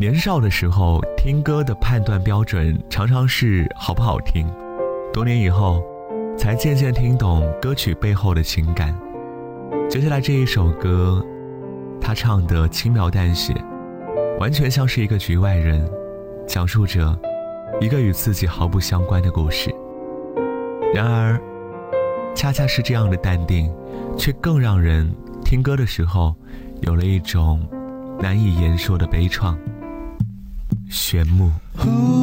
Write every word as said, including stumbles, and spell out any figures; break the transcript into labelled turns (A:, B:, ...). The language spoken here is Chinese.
A: 年少的时候，听歌的判断标准常常是好不好听，多年以后才渐渐听懂歌曲背后的情感。接下来这一首歌，他唱得轻描淡写，完全像是一个局外人，讲述着一个与自己毫不相关的故事。然而恰恰是这样的淡定，却更让人听歌的时候有了一种难以言说的悲怆、玄木。